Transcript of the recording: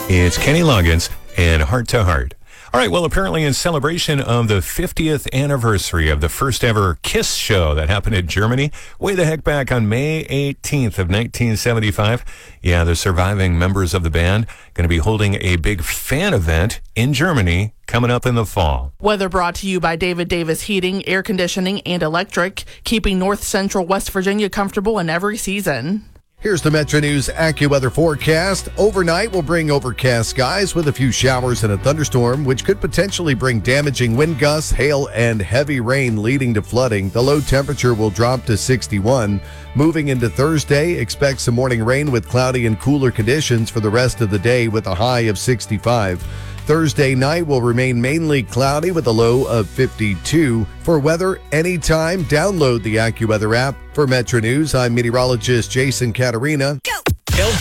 It's Kenny Loggins and Heart to Heart. All right, well, apparently in celebration of the 50th anniversary of the first ever KISS show that happened in Germany, way the heck back on May 18th of 1975. Yeah, the surviving members of the band going to be holding a big fan event in Germany coming up in the fall. Weather brought to you by David Davis Heating, Air Conditioning, and Electric, keeping North Central West Virginia comfortable in every season. Here's the Metro News AccuWeather forecast. Overnight will bring overcast skies with a few showers and a thunderstorm, which could potentially bring damaging wind gusts, hail, and heavy rain leading to flooding. The low temperature will drop to 61. Moving into Thursday, expect some morning rain with cloudy and cooler conditions for the rest of the day with a high of 65. Thursday night will remain mainly cloudy with a low of 52. For weather anytime, download the AccuWeather app. For Metro News, I'm meteorologist Jason Caterina.